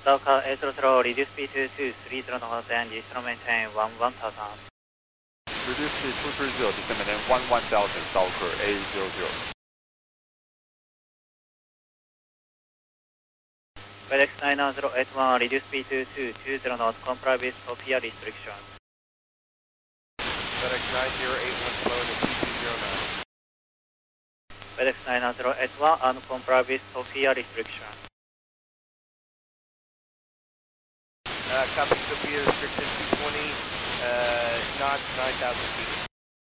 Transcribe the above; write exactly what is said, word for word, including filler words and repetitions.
Docker eight zero zero, reduce speed to two three zero knots and descend maintain one one thousand. Reduce speed two three zero, descend maintain one one thousand, Docker eight zero zero. FedEx nine zero eight one, reduce speed to two two zero knots, comply with Sophia restriction. FedEx nine zero eight one, slow to two two zero nine. FedEx nine zero eight one, and comply with Sophia restriction. Uh, copy Sophia restriction two twenty, uh, knots, nine thousand feet.